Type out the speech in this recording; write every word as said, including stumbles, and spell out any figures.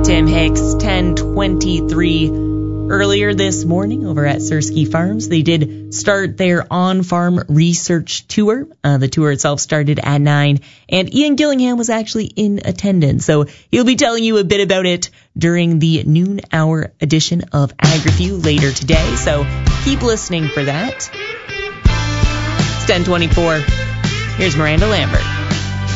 Tim Hicks, ten twenty-three. Earlier this morning over at Sersky Farms, they did start their on-farm research tour. Uh, the tour itself started at nine, and Ian Gillingham was actually in attendance. So he'll be telling you a bit about it during the noon hour edition of AgriView later today. So keep listening for that. It's ten twenty-four. Here's Miranda Lambert.